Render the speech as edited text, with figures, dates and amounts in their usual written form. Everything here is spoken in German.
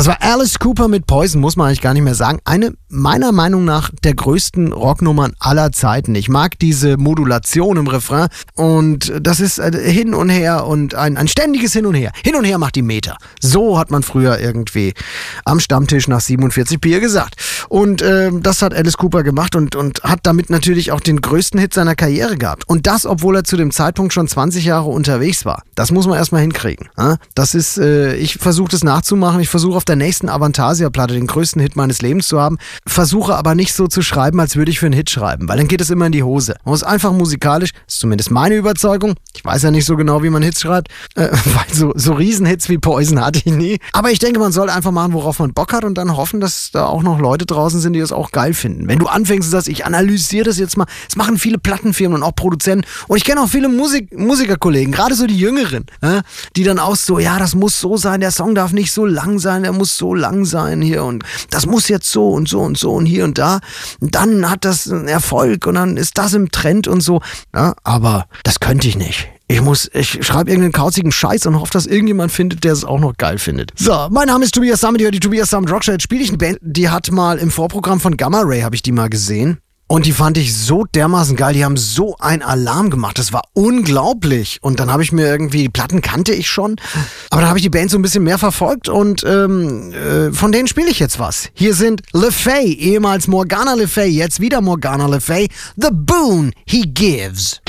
Das war Alice Cooper mit Poison, muss man eigentlich gar nicht mehr sagen. Eine meiner Meinung nach der größten Rocknummern aller Zeiten. Ich mag diese Modulation im Refrain und das ist hin und her und ein ständiges Hin und Her. Hin und her macht die Meter. So hat man früher irgendwie am Stammtisch nach 47 Bier gesagt. Und das hat Alice Cooper gemacht und hat damit natürlich auch den größten Hit seiner Karriere gehabt. Und das, obwohl er zu dem Zeitpunkt schon 20 Jahre unterwegs war. Das muss man erstmal hinkriegen. Das ist, ich versuche das nachzumachen. Ich versuche auf der nächsten Avantasia-Platte den größten Hit meines Lebens zu haben, versuche aber nicht so zu schreiben, als würde ich für einen Hit schreiben, weil dann geht es immer in die Hose. Man muss einfach musikalisch, ist zumindest meine Überzeugung, ich weiß ja nicht so genau, wie man Hits schreibt, weil so Riesenhits wie Poison hatte ich nie, aber ich denke, man soll einfach machen, worauf man Bock hat und dann hoffen, dass da auch noch Leute draußen sind, die das auch geil finden. Wenn du anfängst und sagst, ich analysiere das jetzt mal, das machen viele Plattenfirmen und auch Produzenten und ich kenne auch viele Musikerkollegen, gerade so die Jüngeren, die dann auch so, ja, das muss so sein, der Song darf nicht so lang sein, der muss so lang sein hier und das muss jetzt so und so und so und hier und da. Und dann hat das einen Erfolg und dann ist das im Trend und so. Ja, aber das könnte ich nicht. Ich schreibe irgendeinen kauzigen Scheiß und hoffe, dass irgendjemand findet, der es auch noch geil findet. So, mein Name ist Tobias Summit, die Tobias Summit Rockshow. Jetzt spiele ich eine Band, die hat mal im Vorprogramm von Gamma Ray, habe ich die mal gesehen. Und die fand ich so dermaßen geil, die haben so einen Alarm gemacht, das war unglaublich. Und dann habe ich mir irgendwie, die Platten kannte ich schon, aber dann habe ich die Band so ein bisschen mehr verfolgt und von denen spiele ich jetzt was. Hier sind Le Fay, ehemals Morgana Le Fay, jetzt wieder Morgana Le Fay, The Boon He Gives.